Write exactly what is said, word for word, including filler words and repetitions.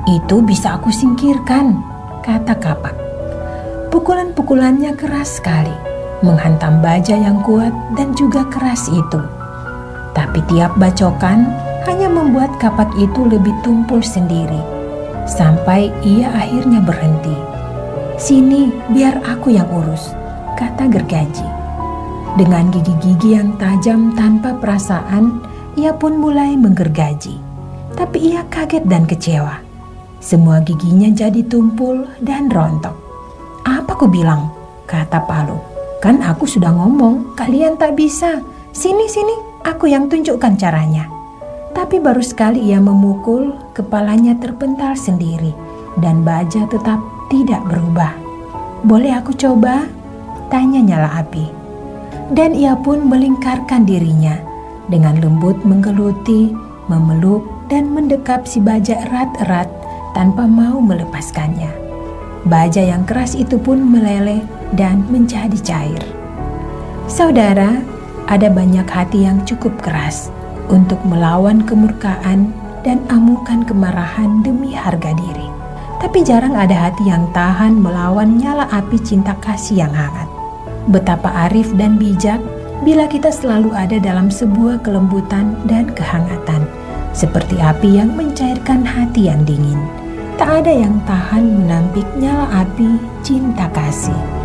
"Itu bisa aku singkirkan," kata kapak. Pukulan-pukulannya keras sekali, menghantam baja yang kuat dan juga keras itu. Tapi tiap bacokan hanya membuat kapak itu lebih tumpul sendiri, sampai ia akhirnya berhenti. "Sini, biar aku yang urus," kata gergaji. Dengan gigi-gigi yang tajam tanpa perasaan, ia pun mulai menggergaji. Tapi ia kaget dan kecewa. Semua giginya jadi tumpul dan rontok. "Apa ku bilang?" kata Palu. "Kan aku sudah ngomong, kalian tak bisa. Sini, sini, aku yang tunjukkan caranya." Tapi baru sekali ia memukul, kepalanya terpental sendiri dan baja tetap tidak berubah. "Boleh aku coba?" tanya nyala api. Dan ia pun melingkarkan dirinya dengan lembut menggeluti, memeluk dan mendekap si baja erat-erat tanpa mau melepaskannya. Baja yang keras itu pun meleleh dan menjadi cair. Saudara, ada banyak hati yang cukup keras untuk melawan kemurkaan dan amukan kemarahan demi harga diri. Tapi jarang ada hati yang tahan melawan nyala api cinta kasih yang hangat. Betapa arif dan bijak bila kita selalu ada dalam sebuah kelembutan dan kehangatan, seperti api yang mencairkan hati yang dingin. Tak ada yang tahan menampik nyala api cinta kasih.